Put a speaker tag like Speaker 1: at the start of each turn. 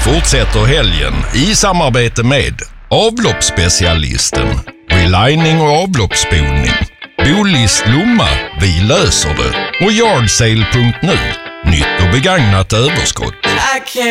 Speaker 1: fortsätter helgen i samarbete med avloppsspecialisten, relining och avloppsspolning, Bolis Lomma, vi löser det, och Yardsale.nu, nytt och begagnat överskott.